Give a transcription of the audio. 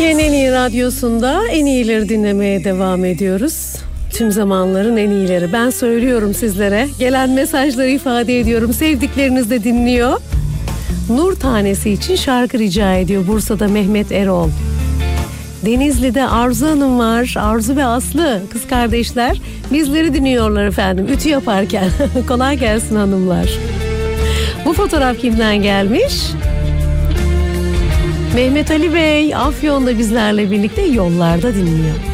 Türkiye'nin en iyi radyosunda en iyileri dinlemeye devam ediyoruz. Tüm zamanların en iyileri. Ben söylüyorum sizlere. Gelen mesajları ifade ediyorum. Sevdikleriniz de dinliyor. Nur Tanesi için şarkı rica ediyor Bursa'da Mehmet Erol. Denizli'de Arzu Hanım var. Arzu ve Aslı kız kardeşler bizleri dinliyorlar efendim. Ütü yaparken. Kolay gelsin hanımlar. Bu fotoğraf kimden gelmiş? Mehmet Ali Bey Afyon'da bizlerle birlikte yollarda dinliyor.